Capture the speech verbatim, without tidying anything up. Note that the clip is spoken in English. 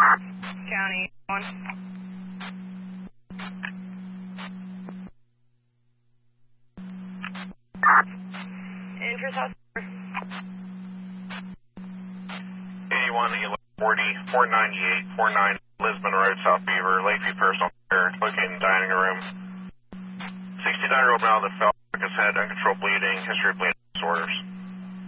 County one. Interest house. eighty-one, eleven forty, four ninety-eight, four nine, Lisbon Road, South Beaver, Lakeview Personal Care, located in dining room. sixty-nine-year-old male that fell, took his head, uncontrolled bleeding, history of bleeding.